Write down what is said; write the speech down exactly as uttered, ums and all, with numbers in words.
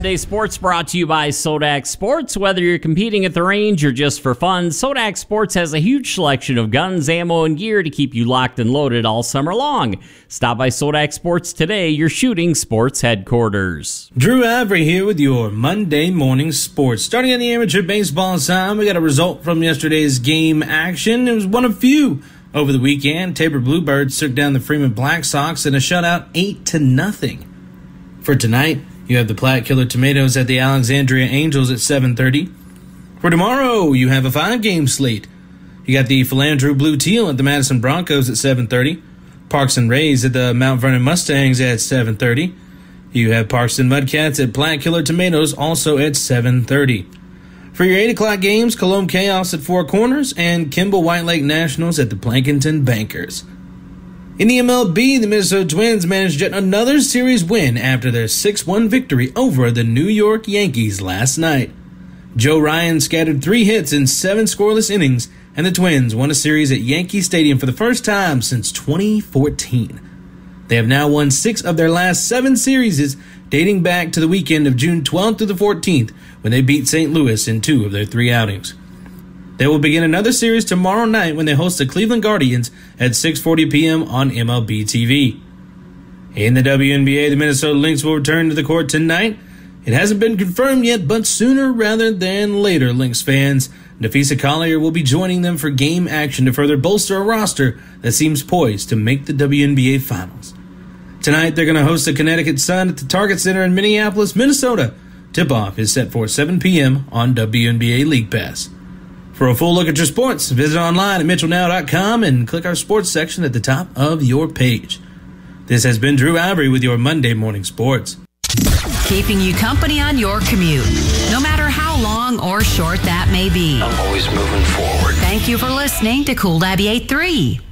Today's sports brought to you by Sodax Sports. Whether you're competing at the range or just for fun, Sodax Sports has a huge selection of guns, ammo, and gear to keep you locked and loaded all summer long. Stop by Sodax Sports today, your shooting sports headquarters. Drew Avery here with your Monday morning sports. Starting on the amateur baseball side, we got a result from yesterday's game action. It was one of few over the weekend. Tabor Bluebirds took down the Freeman Black Sox in a shutout eight to nothing. For tonight, you have the Platte Killer Tomatoes at the Alexandria Angels at seven thirty. For tomorrow, you have a five-game slate. You got the Philandro Blue Teal at the Madison Broncos at seven thirty. Parks and Rays at the Mount Vernon Mustangs at seven thirty. You have Parkston Mudcats at Platte Killer Tomatoes also at seven thirty. For your eight o'clock games, Cologne Chaos at Four Corners and Kimball White Lake Nationals at the Plankinton Bankers. In the M L B, the Minnesota Twins managed yet another series win after their six one victory over the New York Yankees last night. Joe Ryan scattered three hits in seven scoreless innings, and the Twins won a series at Yankee Stadium for the first time since twenty fourteen. They have now won six of their last seven series, dating back to the weekend of June twelfth through the fourteenth, when they beat Saint Louis in two of their three outings. They will begin another series tomorrow night when they host the Cleveland Guardians at six forty p.m. on M L B T V. In the W N B A, the Minnesota Lynx will return to the court tonight. It hasn't been confirmed yet, but sooner rather than later, Lynx fans, Nafisa Collier will be joining them for game action to further bolster a roster that seems poised to make the W N B A Finals. Tonight, they're going to host the Connecticut Sun at the Target Center in Minneapolis, Minnesota. Tip-off is set for seven p.m. on W N B A League Pass. For a full look at your sports, visit online at mitchell now dot com and click our sports section at the top of your page. This has been Drew Avery with your Monday Morning Sports. Keeping you company on your commute, no matter how long or short that may be. I'm always moving forward. Thank you for listening to Cool Abbey eight three.